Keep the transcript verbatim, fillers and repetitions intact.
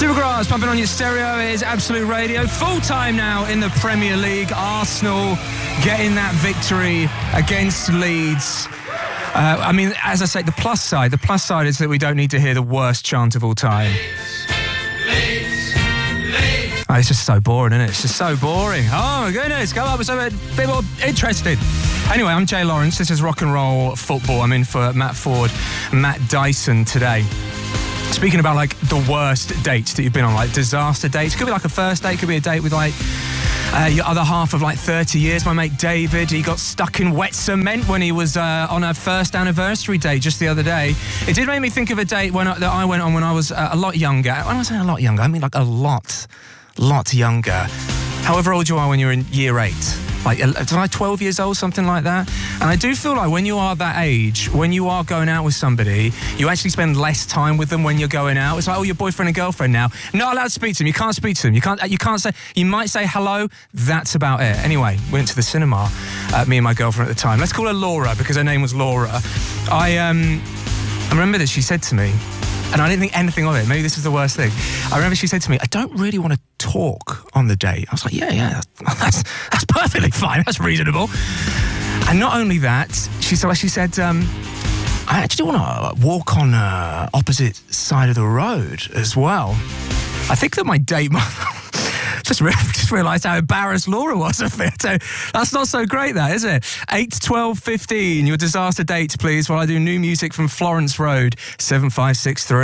Supergrass pumping on your stereo. It is Absolute Radio. Full time now in the Premier League. Arsenal getting that victory against Leeds. Uh, I mean, as I say, the plus side, the plus side is that we don't need to hear the worst chant of all time. Leeds, Leeds. Oh, it's just so boring, isn't it? It's just so boring. Oh my goodness, come up with something a bit more interesting. Anyway, I'm Jay Lawrence. This is Rock and Roll Football. I'm in for Matt Ford and Matt Dyson today. Speaking about, like, the worst dates that you've been on, like disaster dates. Could be like a first date, could be a date with, like, uh, your other half of, like, thirty years. My mate David, he got stuck in wet cement when he was uh, on a first anniversary date just the other day. It did make me think of a date when I, that I went on when I was uh, a lot younger. When I say a lot younger, I mean, like, a lot, lot younger. However old you are when you're in year eight. Like, was I twelve years old, something like that? And I do feel like when you are that age, when you are going out with somebody, you actually spend less time with them when you're going out. It's like, oh, your boyfriend and girlfriend now. Not allowed to speak to them. You can't speak to them. You can't, you can't say, you might say hello. That's about it. Anyway, went to the cinema, uh, me and my girlfriend at the time. Let's call her Laura because her name was Laura. I, um, I remember that she said to me, and I didn't think anything of it. Maybe this is the worst thing. I remember she said to me, I don't really want to talk on the date. I was like, yeah, yeah, that's that's perfectly fine. That's reasonable. And not only that, she said, she said, um, I actually want to walk on uh, opposite side of the road as well. I think that my date just, re- just realised how embarrassed Laura was of it. So that's not so great, that, is it? eight, twelve, fifteen, your disaster dates, please, while I do new music from Florence Road, seven five six three.